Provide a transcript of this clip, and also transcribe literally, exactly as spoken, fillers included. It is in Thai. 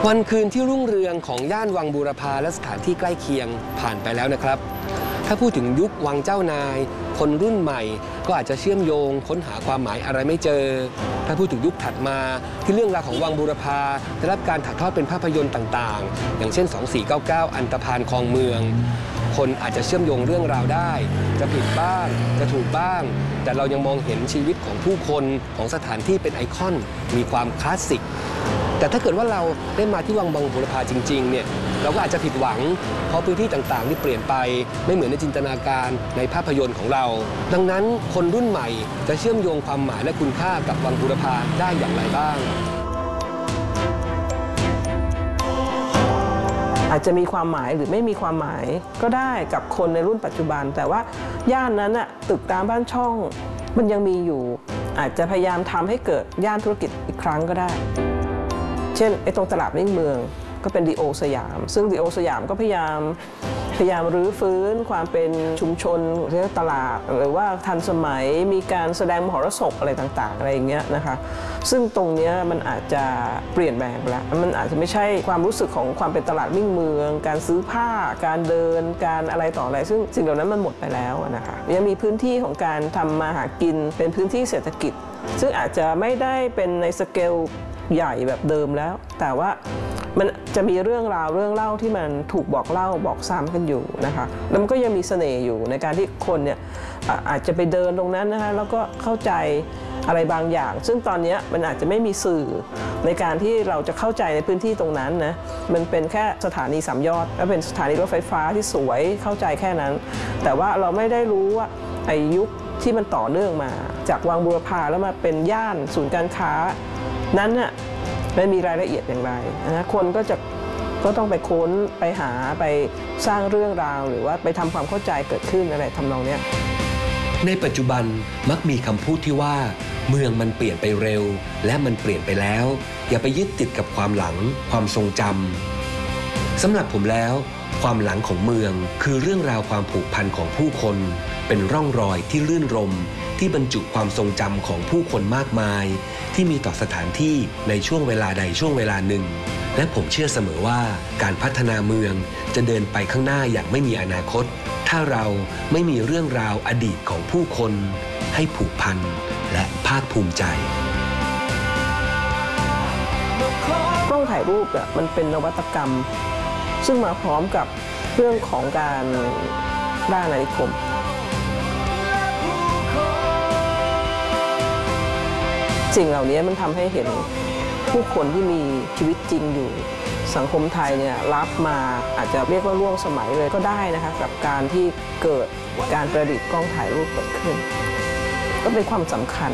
วันคืนที่รุ่งเรืองของย่านวังบูรพาและสถานที่ใกล้เคียงผ่านไปแล้วนะครับถ้าพูดถึงยุควังเจ้านายคนรุ่นใหม่ก็อาจจะเชื่อมโยงค้นหาความหมายอะไรไม่เจอถ้าพูดถึงยุคถัดมาที่เรื่องราวของวังบูรพาได้รับการถ่ายทอดเป็นภาพยนตร์ต่างๆอย่างเช่นสองสี่เก้าเก้าอันธพาลคลองเมืองคนอาจจะเชื่อมโยงเรื่องราวได้จะผิดบ้างจะถูกบ้างแต่เรายังมองเห็นชีวิตของผู้คนของสถานที่เป็นไอคอนมีความคลาสสิกแต่ถ้าเกิดว่าเราได้มาที่วังบังบูรพาจริงๆเนี่ยเราก็อาจจะผิดหวังเพราะพื้นที่ต่างๆที่เปลี่ยนไปไม่เหมือนในจินตนาการในภาพยนตร์ของเราดังนั้นคนรุ่นใหม่จะเชื่อมโยงความหมายและคุณค่ากับวังบูรพาได้อย่างไรบ้างอาจจะมีความหมายหรือไม่มีความหมายก็ได้กับคนในรุ่นปัจจุบันแต่ว่าย่านนั้นอะตึกตามบ้านช่องมันยังมีอยู่อาจจะพยายามทำให้เกิดย่านธุรกิจอีกครั้งก็ได้เช่นไอ้ตรงตลาดมิ่งเมืองก็เป็นดีโอสยามซึ่งดีโอสยามก็พยายามพยายามรื้อฟื้นความเป็นชุมชนเรียกตลาดหรือว่าทันสมัยมีการแสดงมหรสพอะไรต่างๆอะไรอย่างเงี้ยนะคะซึ่งตรงนี้มันอาจจะเปลี่ยนแปลงไปแล้วมันอาจจะไม่ใช่ความรู้สึกของความเป็นตลาดมิ่งเมืองการซื้อผ้าการเดินการอะไรต่ออะไรซึ่งสิ่งเหล่านั้นมันหมดไปแล้วนะคะยังมีพื้นที่ของการทำมาหากินเป็นพื้นที่เศรษฐกิจซึ่งอาจจะไม่ได้เป็นในสเกลใหญ่แบบเดิมแล้วแต่ว่ามันจะมีเรื่องราวเรื่องเล่าที่มันถูกบอกเล่าบอกซ้ำกันอยู่นะคะแล้วมันก็ยังมีเสน่ห์อยู่ในการที่คนเนี่ยอาจจะไปเดินตรงนั้นนะคะแล้วก็เข้าใจอะไรบางอย่างซึ่งตอนนี้มันอาจจะไม่มีสื่อในการที่เราจะเข้าใจในพื้นที่ตรงนั้นนะมันเป็นแค่สถานีสามยอดและเป็นสถานีรถไฟฟ้าที่สวยเข้าใจแค่นั้นแต่ว่าเราไม่ได้รู้ว่าไอ้ยุคที่มันต่อเนื่องมาจากวังบูรพาแล้วมาเป็นย่านศูนย์การค้านั้นน่ะมันมีรายละเอียดอย่างไรนะคนก็จะก็ต้องไปค้นไปหาไปสร้างเรื่องราวหรือว่าไปทำความเข้าใจเกิดขึ้นอะไรทำนองนี้ในปัจจุบันมักมีคำพูดที่ว่าเมืองมันเปลี่ยนไปเร็วและมันเปลี่ยนไปแล้วอย่าไปยึดติดกับความหลังความทรงจำสำหรับผมแล้วความหลังของเมืองคือเรื่องราวความผูกพันของผู้คนเป็นร่องรอยที่ลื่นรมที่บรรจุความทรงจำของผู้คนมากมายที่มีต่อสถานที่ในช่วงเวลาใดช่วงเวลาหนึ่งและผมเชื่อเสมอว่าการพัฒนาเมืองจะเดินไปข้างหน้าอย่างไม่มีอนาคตถ้าเราไม่มีเรื่องราวอดีตของผู้คนให้ผูกพันและภาคภูมิใจกล้องถ่ายรูปอ่ะมันเป็นนวัตกรรมซึ่งมาพร้อมกับเรื่องของการล่าอาณานิคมสิ่งเหล่านี้มันทำให้เห็นผู้คนที่มีชีวิตจริงอยู่สังคมไทยเนี่ยรับมาอาจจะเรียกว่าล่วงสมัยเลยก็ได้นะคะกับการที่เกิดการประดิษฐ์กล้องถ่ายรูปเกิดขึ้นก็เป็นความสำคัญ